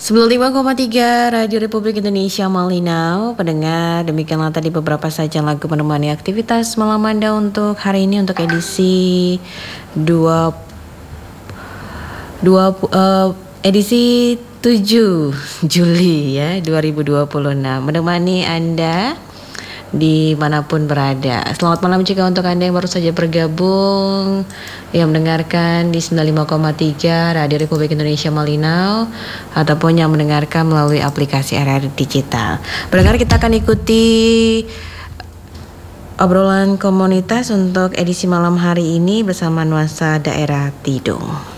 95,3 Radio Republik Indonesia Malinau. Pendengar, demikianlah tadi beberapa saja lagu menemani aktivitas malam Anda untuk hari ini, untuk edisi 7 Juli ya 2026, menemani Anda dimanapun berada. Selamat malam juga untuk Anda yang baru saja bergabung, yang mendengarkan di 95,3 Radio Republik Indonesia Malinau, ataupun yang mendengarkan melalui aplikasi RRI Digital. Pendengar, kita akan ikuti obrolan komunitas untuk edisi malam hari ini bersama Nuansa Daerah Tidung.